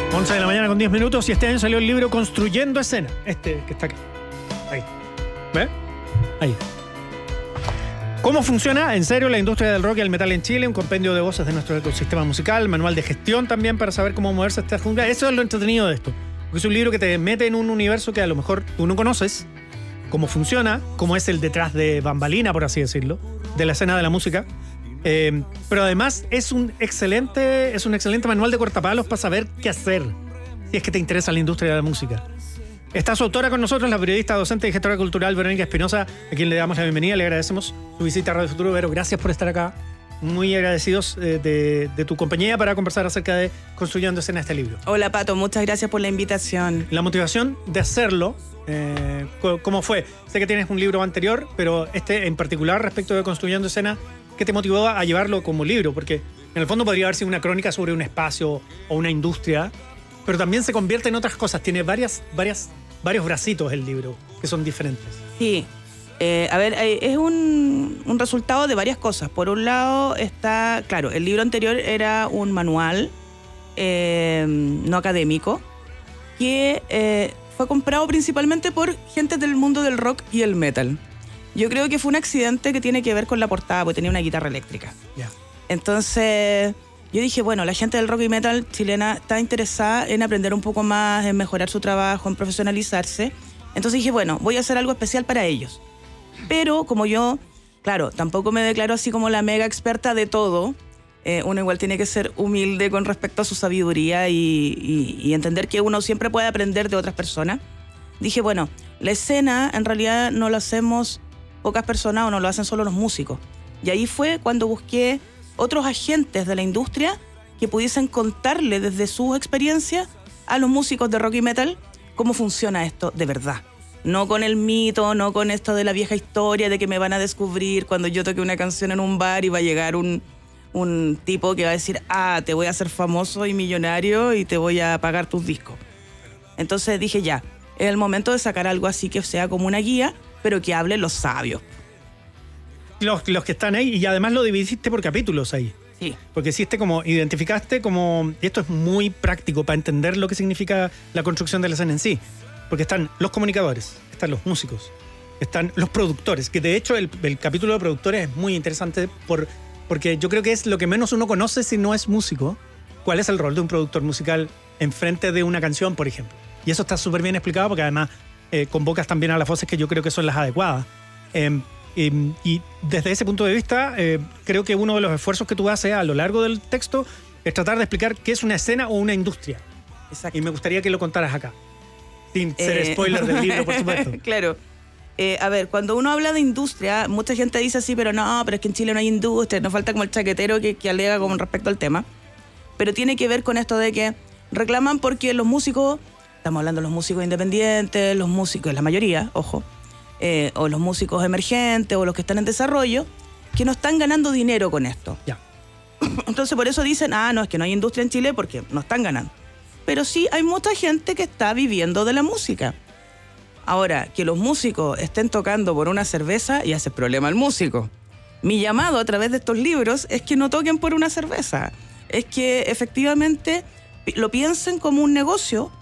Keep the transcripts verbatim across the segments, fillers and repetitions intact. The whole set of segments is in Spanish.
once de la mañana con diez minutos y este año salió el libro Construyendo Escena. Este que está aquí. Ahí. ¿Ve? Ahí. ¿Cómo funciona en serio la industria del rock y el metal en Chile? Un compendio de voces de nuestro ecosistema musical, manual de gestión también para saber cómo moverse esta jungla. Eso es lo entretenido de esto. Porque es un libro que te mete en un universo que a lo mejor tú no conoces, cómo funciona, cómo es el detrás de bambalina, por así decirlo, de la escena de la música. Eh, pero además es un excelente, es un excelente manual de cortapalos para saber qué hacer si es que te interesa la industria de la música. Está su autora con nosotros, la periodista, docente y gestora cultural Verónica Espinosa, a quien le damos la bienvenida, le agradecemos su visita a Radio Futuro. Vero, gracias por estar acá. Muy agradecidos eh, de, de tu compañía para conversar acerca de Construyendo Escena, este libro. Hola, Pato, muchas gracias por la invitación. La motivación de hacerlo, eh, ¿cómo fue? Sé que tienes un libro anterior, pero este en particular respecto de Construyendo Escena, ¿qué te motivó a llevarlo como libro? Porque en el fondo podría haber sido una crónica sobre un espacio o una industria, pero también se convierte en otras cosas. Tiene varias, varias, varios bracitos el libro que son diferentes. Sí. Eh, a ver, eh, es un, un resultado de varias cosas. Por un lado está, claro, el libro anterior era un manual eh, no académico que eh, fue comprado principalmente por gente del mundo del rock y el metal. Yo creo que fue un accidente que tiene que ver con la portada, porque tenía una guitarra eléctrica. Yeah. Entonces, yo dije, bueno, la gente del rock y metal chilena está interesada en aprender un poco más, en mejorar su trabajo, en profesionalizarse. Entonces dije, bueno, voy a hacer algo especial para ellos. Pero como yo, claro, tampoco me declaro así como la mega experta de todo, eh, uno igual tiene que ser humilde con respecto a su sabiduría y, y, y entender que uno siempre puede aprender de otras personas. Dije, bueno, la escena en realidad no lo hacemos pocas personas o no lo hacen solo los músicos. Y ahí fue cuando busqué otros agentes de la industria que pudiesen contarle desde sus experiencias a los músicos de rock y metal cómo funciona esto de verdad. No con el mito, no con esto de la vieja historia de que me van a descubrir cuando yo toque una canción en un bar y va a llegar un, un tipo que va a decir, ah, te voy a hacer famoso y millonario y te voy a pagar tus discos. Entonces dije, ya, es el momento de sacar algo así que sea como una guía, pero que hable los sabios. Los, los que están ahí, y además lo dividiste por capítulos ahí. Sí. Porque hiciste como, identificaste como, y esto es muy práctico para entender lo que significa la construcción de la escena en sí. Porque están los comunicadores, están los músicos, están los productores, que de hecho el, el capítulo de productores es muy interesante por, porque yo creo que es lo que menos uno conoce si no es músico. ¿Cuál es el rol de un productor musical enfrente de una canción, por ejemplo? Y eso está súper bien explicado porque además eh, convocas también a las voces que yo creo que son las adecuadas. Eh, eh, y desde ese punto de vista, eh, creo que uno de los esfuerzos que tú haces a lo largo del texto es tratar de explicar qué es una escena o una industria. Exacto. Y me gustaría que lo contaras acá. Sin ser Eh, spoiler del libro, por supuesto. Claro. Eh, a ver, cuando uno habla de industria, mucha gente dice así, pero no, pero es que en Chile no hay industria, nos falta como el chaquetero que, que alega con respecto al tema. Pero tiene que ver con esto de que reclaman porque los músicos, estamos hablando de los músicos independientes, los músicos, la mayoría, ojo, eh, o los músicos emergentes, o los que están en desarrollo, que no están ganando dinero con esto. Ya. Entonces por eso dicen, ah, no, es que no hay industria en Chile porque no están ganando. Pero sí hay mucha gente que está viviendo de la música. Ahora, que los músicos estén tocando por una cerveza ya hace problema al músico. Mi llamado a través de estos libros es que no toquen por una cerveza. Es que efectivamente lo piensen como un negocio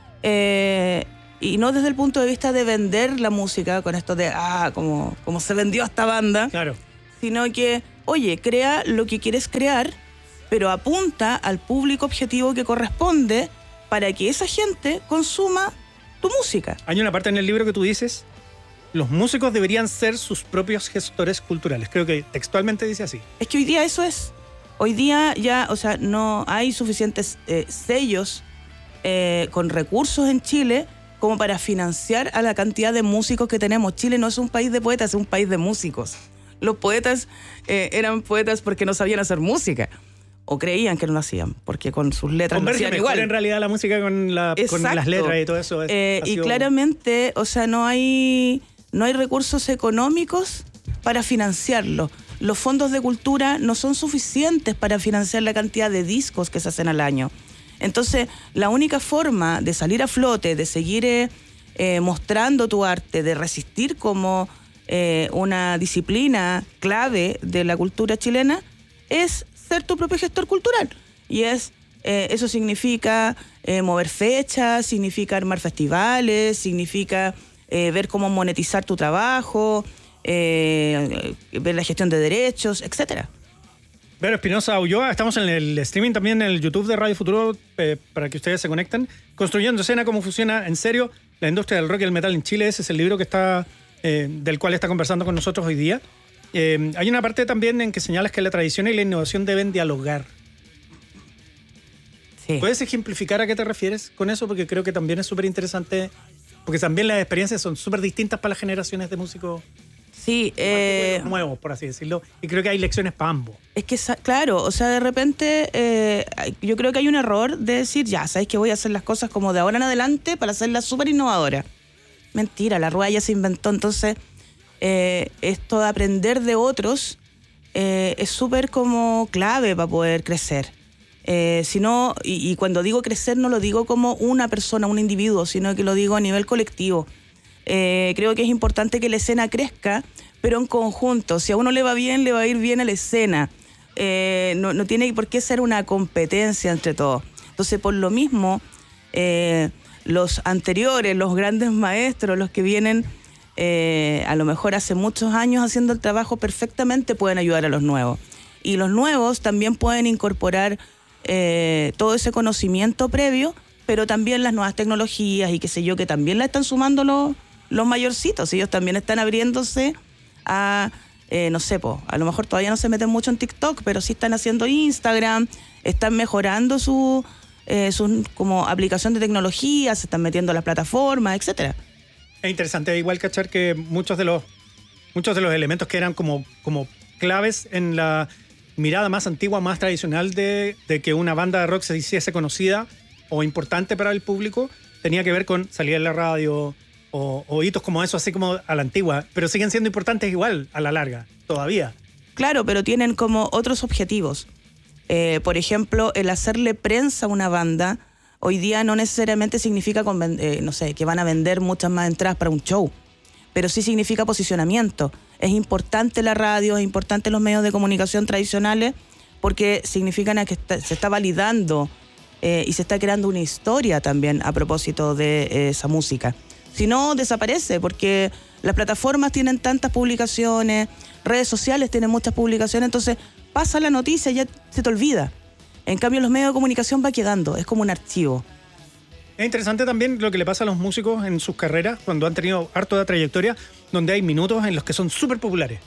eh, y no desde el punto de vista de vender la música con esto de, ah, como, como se vendió esta banda. Claro. Sino que, oye, crea lo que quieres crear, pero apunta al público objetivo que corresponde para que esa gente consuma tu música. Hay una parte en el libro que tú dices, los músicos deberían ser sus propios gestores culturales. Creo que textualmente dice así. Es que hoy día eso es. Hoy día ya, o sea, no hay suficientes eh, sellos eh, con recursos en Chile como para financiar a la cantidad de músicos que tenemos. Chile no es un país de poetas, es un país de músicos. Los poetas eh, eran poetas porque no sabían hacer música. O creían que no lo hacían, porque con sus letras Converge no hacían mejor igual. en realidad la música con, la, con las letras y todo eso. Es, eh, y sido... claramente, o sea, no hay, no hay recursos económicos para financiarlo. Los fondos de cultura no son suficientes para financiar la cantidad de discos que se hacen al año. Entonces, la única forma de salir a flote, de seguir eh, eh, mostrando tu arte, de resistir como eh, una disciplina clave de la cultura chilena, es ser tu propio gestor cultural. Y es Eh, eso significa eh, mover fechas, significa armar festivales, significa eh, ver cómo monetizar tu trabajo, eh, ver la gestión de derechos, etcétera. Vero Espinosa Ulloa, estamos en el streaming también en el YouTube de Radio Futuro eh, para que ustedes se conecten. Construyendo escena, cómo funciona en serio la industria del rock y el metal en Chile. Ese es el libro que está, eh, del cual está conversando con nosotros hoy día. Eh, hay una parte también en que señalas que la tradición y la innovación deben dialogar. Sí. ¿Puedes ejemplificar a qué te refieres con eso? Porque creo que también es súper interesante, porque también las experiencias son súper distintas para las generaciones de músicos. Sí, eh, nuevos, por así decirlo, y creo que hay lecciones para ambos. Es que, claro, o sea, de repente eh, yo creo que hay un error de decir, ya, ¿sabes que voy a hacer las cosas como de ahora en adelante para hacerlas súper innovadoras? Mentira, la rueda ya se inventó, entonces eh, esto de aprender de otros eh, es súper como clave para poder crecer. Eh, sino, y, y cuando digo crecer no lo digo como una persona, un individuo, sino que lo digo a nivel colectivo. Eh, creo que es importante que la escena crezca, pero en conjunto. Si a uno le va bien, le va a ir bien a la escena. Eh, no, no tiene por qué ser una competencia entre todos. Entonces, por lo mismo, eh, los anteriores, los grandes maestros, los que vienen eh, a lo mejor hace muchos años haciendo el trabajo perfectamente, pueden ayudar a los nuevos. Y los nuevos también pueden incorporar eh, todo ese conocimiento previo, pero también las nuevas tecnologías y qué sé yo, que también la están sumando los los mayorcitos. Ellos también están abriéndose a, eh, no sé, po, a lo mejor todavía no se meten mucho en TikTok, pero sí están haciendo Instagram, están mejorando su, eh, su como aplicación de tecnología, se están metiendo a las plataformas, etcétera. Es interesante igual cachar que muchos de los muchos de los elementos que eran como, como claves en la mirada más antigua, más tradicional de, de que una banda de rock se hiciese conocida o importante para el público, tenía que ver con salir en la radio o, o hitos como eso, así como a la antigua, pero siguen siendo importantes igual a la larga, todavía. Claro, pero tienen como otros objetivos. Eh, por ejemplo, el hacerle prensa a una banda hoy día no necesariamente significa, con, eh, no sé, que van a vender muchas más entradas para un show, pero sí significa posicionamiento. Es importante la radio, es importante los medios de comunicación tradicionales porque significan que está, se está validando eh, y se está creando una historia también a propósito de eh, esa música. Si no, desaparece porque las plataformas tienen tantas publicaciones, redes sociales tienen muchas publicaciones, entonces pasa la noticia y ya se te olvida. En cambio, los medios de comunicación va quedando, es como un archivo. Es interesante también lo que le pasa a los músicos en sus carreras cuando han tenido harto de trayectoria, donde hay minutos en los que son súper populares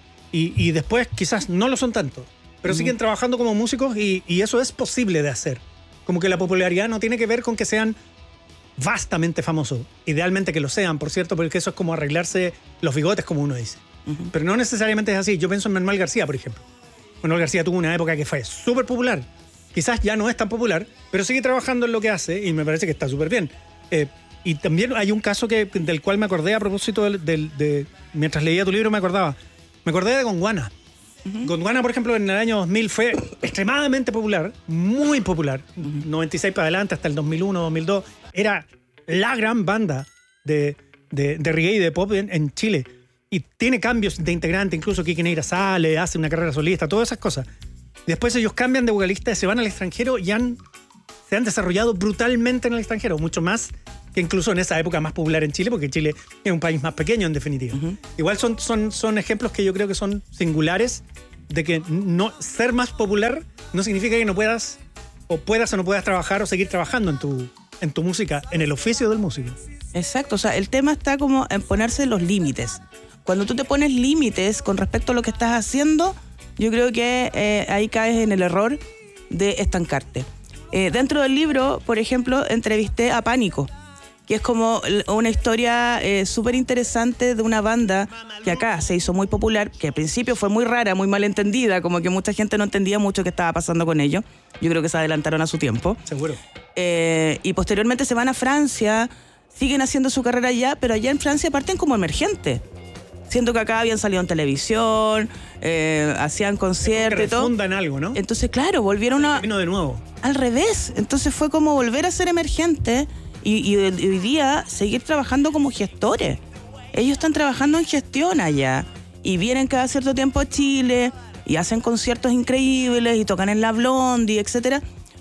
y, y después quizás no lo son tanto, pero uh-huh. siguen trabajando como músicos y, y eso es posible de hacer. Como que la popularidad no tiene que ver con que sean vastamente famosos, idealmente que lo sean, por cierto, porque eso es como arreglarse los bigotes, como uno dice. Uh-huh. Pero no necesariamente es así. Yo pienso en Manuel García, por ejemplo. Manuel García tuvo una época que fue súper popular. Quizás ya no es tan popular, pero sigue trabajando en lo que hace y me parece que está súper bien. Eh, y también hay un caso que, del cual me acordé a propósito del, del, de... Mientras leía tu libro me acordaba. Me acordé de Gondwana. Uh-huh. Gondwana, por ejemplo, en el año dos mil fue extremadamente popular, muy popular. Uh-huh. noventa y seis para adelante, hasta el dos mil uno, dos mil dos. Era la gran banda de, de, de reggae y de pop en, en Chile. Y tiene cambios de integrante, incluso Kike Neira sale, hace una carrera solista, todas esas cosas. Después ellos cambian de vocalista, se van al extranjero y han, se han desarrollado brutalmente en el extranjero, mucho más que incluso en esa época más popular en Chile, porque Chile es un país más pequeño en definitiva. Uh-huh. Igual son, son, son ejemplos que yo creo que son singulares de que no, ser más popular no significa que no puedas o puedas o no puedas trabajar o seguir trabajando en tu, en tu música, en el oficio del músico. Exacto, o sea, el tema está como en ponerse los límites. Cuando tú te pones límites con respecto a lo que estás haciendo, yo creo que eh, ahí caes en el error de estancarte. Eh, dentro del libro, por ejemplo, entrevisté a Pánico, que es como una historia eh, súper interesante de una banda que acá se hizo muy popular, que al principio fue muy rara, muy malentendida, como que mucha gente no entendía mucho qué estaba pasando con ellos. Yo creo que se adelantaron a su tiempo. Seguro. Eh, y posteriormente se van a Francia, siguen haciendo su carrera allá, pero allá en Francia parten como emergentes. Siento que acá habían salido en televisión, eh, hacían conciertos y todo. Fundan algo, ¿no? Entonces, claro, volvieron a... Vino de nuevo. Al revés. Entonces fue como volver a ser emergente y, y hoy día seguir trabajando como gestores. Ellos están trabajando en gestión allá y vienen cada cierto tiempo a Chile y hacen conciertos increíbles y tocan en la Blondie, etcétera,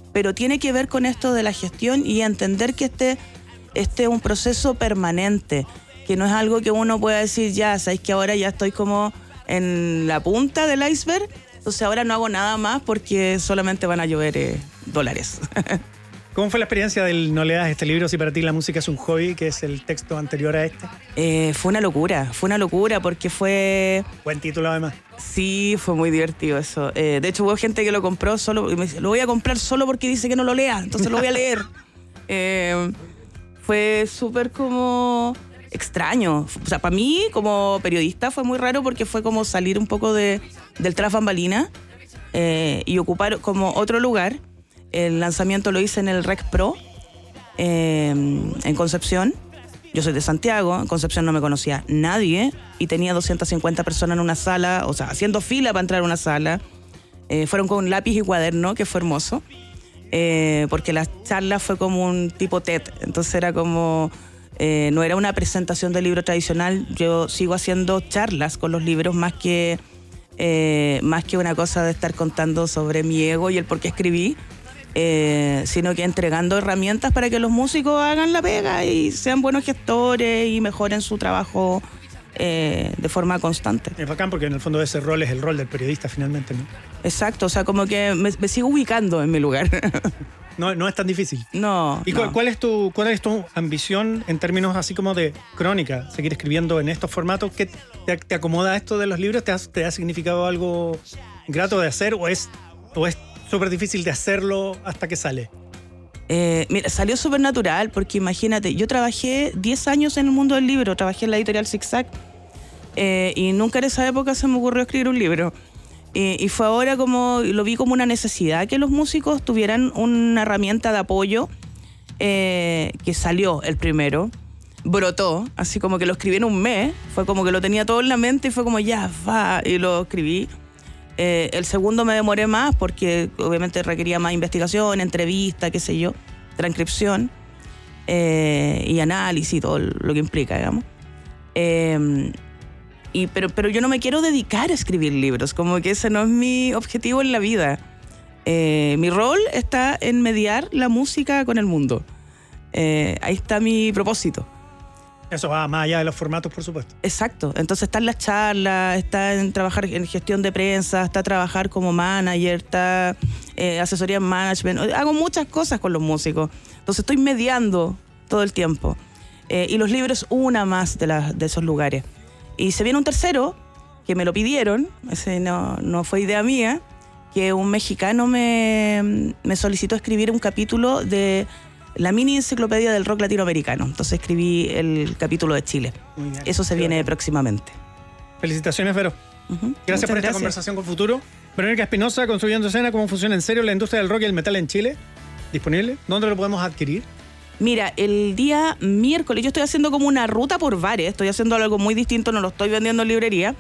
pero tiene que ver con esto de la gestión y entender que este, este es un proceso permanente, que no es algo que uno pueda decir, ya, sabéis que ahora ya estoy como en la punta del iceberg, entonces ahora no hago nada más porque solamente van a llover eh, dólares. ¿Cómo fue la experiencia del No leas este libro si para ti la música es un hobby, que es el texto anterior a este? Eh, fue una locura, fue una locura porque fue... Buen título además. Sí, fue muy divertido eso. Eh, de hecho hubo gente que lo compró solo, y me dice, lo voy a comprar solo porque dice que no lo lea, entonces lo voy a leer. eh, fue súper como extraño. O sea, para mí como periodista fue muy raro porque fue como salir un poco de, del tras bambalina eh, y ocupar como otro lugar. El lanzamiento lo hice en el Rec Pro, eh, en Concepción. Yo soy de Santiago, en Concepción no me conocía nadie y tenía doscientas cincuenta personas en una sala, o sea, haciendo fila para entrar a una sala. Eh, fueron con lápiz y cuaderno, que fue hermoso, eh, porque la charla fue como un tipo TED, entonces era como, eh, no era una presentación de libro tradicional, yo sigo haciendo charlas con los libros más que, eh, más que una cosa de estar contando sobre mi ego y el por qué escribí. Eh, sino que entregando herramientas para que los músicos hagan la pega y sean buenos gestores y mejoren su trabajo eh, de forma constante. Es bacán porque en el fondo ese rol es el rol del periodista finalmente, ¿no? Exacto, o sea, como que me, me sigo ubicando en mi lugar. No, no es tan difícil. No. ¿Y no. Cuál, cuál es tu, cuál es tu ambición en términos así como de crónica? ¿Seguir escribiendo en estos formatos? ¿Qué te, te acomoda esto de los libros? ¿Te ha, te ha significado algo grato de hacer o es, o es súper difícil de hacerlo hasta que sale? Eh, mira, salió súper natural porque imagínate, yo trabajé diez años en el mundo del libro, trabajé en la editorial Zigzag eh, y nunca en esa época se me ocurrió escribir un libro. Eh, y fue ahora como, lo vi como una necesidad que los músicos tuvieran una herramienta de apoyo eh, que salió el primero, brotó, así como que lo escribí en un mes, fue como que lo tenía todo en la mente y fue como ya, va, y lo escribí. Eh, el segundo me demoré más porque obviamente requería más investigación, entrevista, qué sé yo, transcripción eh, y análisis y todo lo que implica, digamos. Eh, y, pero, pero yo no me quiero dedicar a escribir libros, como que ese no es mi objetivo en la vida. Eh, mi rol está en mediar la música con el mundo. Eh, ahí está mi propósito. Eso va más allá de los formatos, por supuesto. Exacto. Entonces está en las charlas, está en trabajar en gestión de prensa, está trabajar como manager, está eh, asesoría en management. Hago muchas cosas con los músicos. Entonces estoy mediando todo el tiempo. Eh, y los libros, una más de, la, de esos lugares. Y se viene un tercero, que me lo pidieron, ese no, no fue idea mía, que un mexicano me, me solicitó escribir un capítulo de la mini enciclopedia del rock latinoamericano. Entonces escribí el capítulo de Chile. Eso se viene próximamente. Felicitaciones, Vero. Uh-huh. Gracias Muchas por esta gracias. conversación con Futuro. Verónica Espinosa, Construyendo Escena, cómo funciona en serio la industria del rock y el metal en Chile. ¿Disponible? ¿Dónde lo podemos adquirir? Mira, el día miércoles, yo estoy haciendo como una ruta por bares, estoy haciendo algo muy distinto, no lo estoy vendiendo en librería.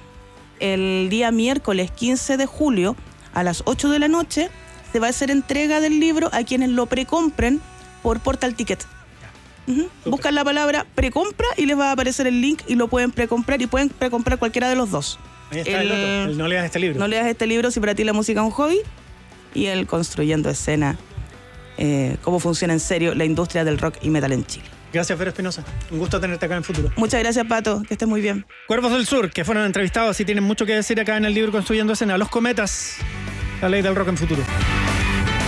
El día miércoles quince de julio a las ocho de la noche se va a hacer entrega del libro a quienes lo precompren por Portal Ticket. Uh-huh. Buscan la palabra precompra y les va a aparecer el link y lo pueden precomprar y pueden precomprar cualquiera de los dos. Ahí está el, el otro, el No leas este libro. No leas este libro si para ti la música es un hobby, y el Construyendo Escena, eh, cómo funciona en serio la industria del rock y metal en Chile. Gracias, Vero Espinosa. Un gusto tenerte acá en Futuro. Muchas gracias, Pato. Que estés muy bien. Cuervos del Sur, que fueron entrevistados y tienen mucho que decir acá en el libro Construyendo Escena. Los Cometas, la ley del rock en Futuro.